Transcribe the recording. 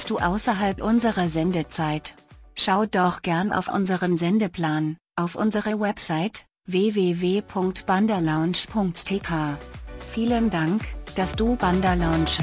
sitzt du außerhalb unserer Sendezeit? Schau doch gern auf unseren Sendeplan, auf unsere Website, www.bandalounge.tk. Vielen Dank, dass du Banda Lounge